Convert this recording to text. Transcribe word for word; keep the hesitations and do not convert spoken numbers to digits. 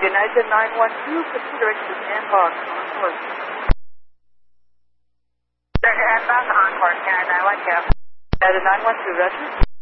United nine one two, consideration to inbound Encore. Inbound Encore, United nine one two. United nine one two, Roger.